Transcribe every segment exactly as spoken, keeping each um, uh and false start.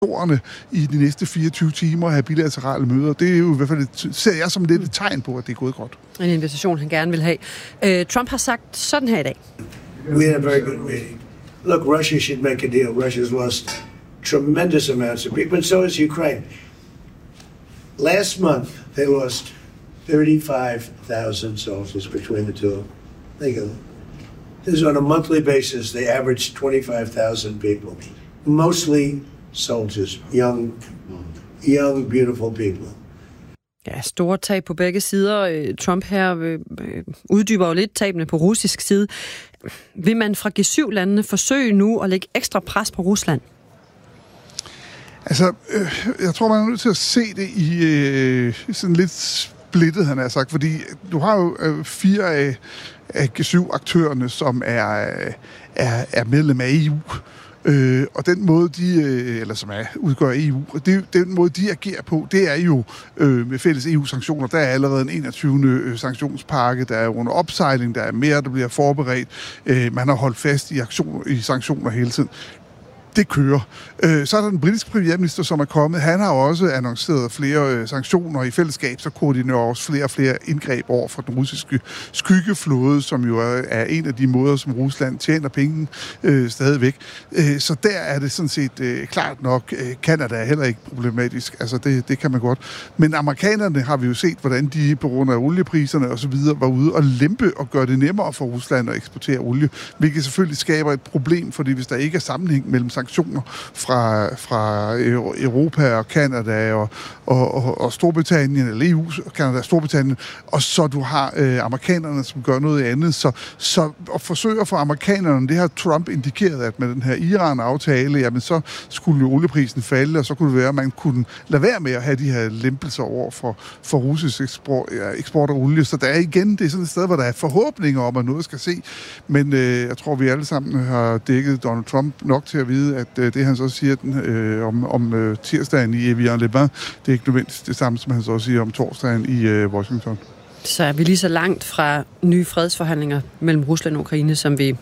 i de næste fireogtyve timer at have bilaterale møder. Det er jo i hvert fald, ser jeg som lidt et tegn på, at det er gået godt. En invitation, han gerne vil have. Uh, Trump har sagt sådan her i dag. We had a very good meeting. Look, Russia should make a deal. Russia's lost tremendous amounts of people, and so has Ukraine. Last month, they lost thirty-five thousand soldiers between the two. Think of it. This is on a monthly basis. They averaged twenty-five thousand people, mostly soldiers, young, young, beautiful people. Ja, store tab på begge sider. Trump her øh, uddyber jo lidt tabene på russisk side. Vil man fra G syv-landene forsøge nu at lægge ekstra pres på Rusland? Altså, øh, jeg tror, man er nødt til at se det i øh, sådan lidt splittet, han har sagt, fordi du har jo øh, fire af, af G syv-aktørerne, som er, er, er medlem af E U. Øh, og den måde, de, øh, eller som er, udgør E U, det, den måde, de agerer på, det er jo øh, med fælles E U-sanktioner. Der er allerede en enogtyvende sanktionspakke, der er under opsejling, der er mere, der bliver forberedt. Øh, man har holdt fast i, aktion, i sanktioner hele tiden. Det kører. Øh, så er der den britiske premierminister, som er kommet. Han har også annonceret flere øh, sanktioner i fællesskab, så koordinerer også flere og flere indgreb over for den russiske skyggeflåde, som jo er, er en af de måder, som Rusland tjener penge øh, stadigvæk. Øh, så der er det sådan set øh, klart nok. Øh, Canada er heller ikke problematisk. Altså, det, det kan man godt. Men amerikanerne har vi jo set, hvordan de på grund af oliepriserne og så videre var ude og lempe og gøre det nemmere for Rusland at eksportere olie, hvilket selvfølgelig skaber et problem, fordi hvis der ikke er sammenhæng mellem sanktioner fra, fra Europa og Canada og, og, og, og Storbritannien, eller E U, Canada og Storbritannien, og så du har øh, amerikanerne, som gør noget andet. Så, så at forsøge at få amerikanerne, det har Trump indikeret, at med den her Iran-aftale, jamen så skulle olieprisen falde, og så kunne det være, at man kunne lade være med at have de her lempelser over for, for russisk eksport, ja, eksport af olie. Så der er igen, det er sådan et sted, hvor der er forhåbninger om, at noget skal se. Men øh, jeg tror, vi alle sammen har dækket Donald Trump nok til at vide, at øh, det han så siger den, øh, om, om øh, tirsdagen i Evian-les-Bains, det er ikke nødvendigvis det samme, som han så siger om torsdagen i øh, Washington. Så er vi lige så langt fra nye fredsforhandlinger mellem Rusland og Ukraine, som vi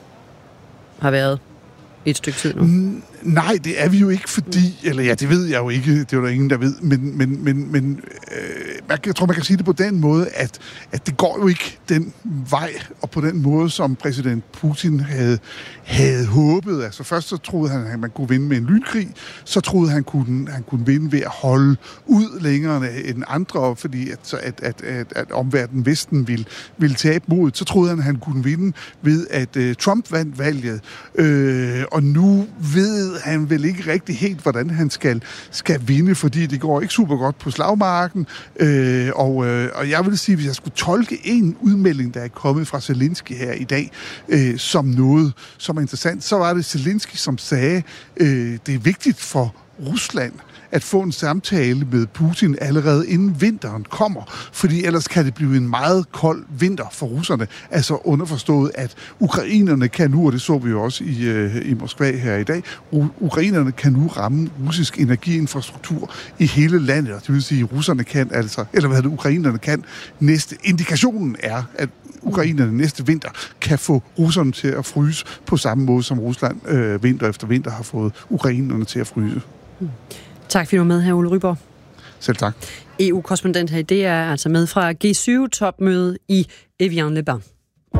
har været et stykke tid nu? Mm, nej, det er vi jo ikke, fordi... Eller ja, det ved jeg jo ikke, det er jo der ingen, der ved, men, men, men, men øh, jeg tror, man kan sige det på den måde, at, at det går jo ikke den vej, og på den måde, som præsident Putin havde, havde håbet. Altså først så troede han, at man kunne vinde med en lynkrig, så troede han, kunne, han kunne vinde ved at holde ud længere end andre, fordi at, at, at, at, at omverdenen Vesten ville, ville tabe modet. Så troede han, at han kunne vinde ved, at uh, Trump vandt valget. Øh, og nu ved han vel ikke rigtig helt, hvordan han skal, skal vinde, fordi det går ikke super godt på slagmarken. Øh, og, øh, og jeg vil sige, hvis jeg skulle tolke en udmelding, der er kommet fra Zelensky her i dag, øh, som noget, som er interessant, så var det Zelensky, som sagde, øh, det er vigtigt for Rusland at få en samtale med Putin allerede inden vinteren kommer, fordi ellers kan det blive en meget kold vinter for russerne. Altså underforstået, at ukrainerne kan nu, og det så vi jo også i, øh, i Moskva her i dag, U- ukrainerne kan nu ramme russisk energiinfrastruktur i hele landet, og det vil sige, at russerne kan altså, eller hvad det ukrainerne kan, næste indikationen er, at ukrainerne næste vinter kan få russerne til at fryse på samme måde, som Rusland øh, vinter efter vinter har fået ukrainerne til at fryse. Hmm. Tak fordi du var med her, Ole Ryborg. Selv tak. E U-korrespondent her i det er altså med fra G syv-topmødet i Evian-les-Bains.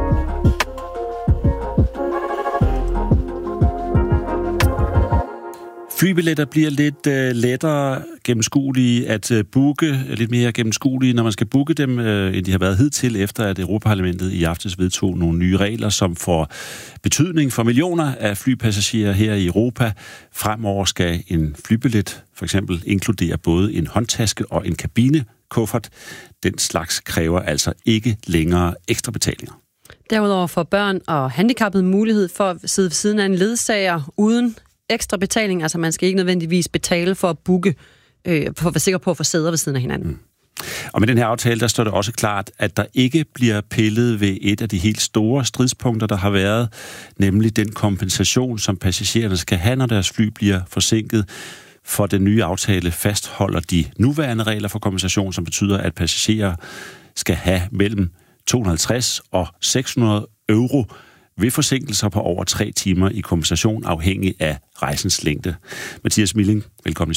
Flybilletter bliver lidt øh, lettere gennemskuelige at øh, booke, lidt mere gennemskuelige, når man skal booke dem, øh, end de har været hidtil, efter at Europaparlamentet i aftes vedtog nogle nye regler, som får betydning for millioner af flypassagerer her i Europa. Fremover skal en flybillet for eksempel inkludere både en håndtaske og en kabinekuffert. Den slags kræver altså ikke længere ekstra betalinger. Derudover får børn og handicappede mulighed for at sidde ved siden af en ledsager uden ekstra betaling, altså man skal ikke nødvendigvis betale for at booke, øh, for at være sikker på at få sæder ved siden af hinanden. Mm. Og med den her aftale, der står det også klart, at der ikke bliver pillet ved et af de helt store stridspunkter, der har været, nemlig den kompensation, som passagererne skal have, når deres fly bliver forsinket. For den nye aftale fastholder de nuværende regler for kompensation, som betyder, at passagerer skal have mellem to hundrede og halvtreds og seks hundrede euro, ved forsinkelser på over tre timer i kompensation afhængig af rejsens længde. Mathias Milling, velkommen.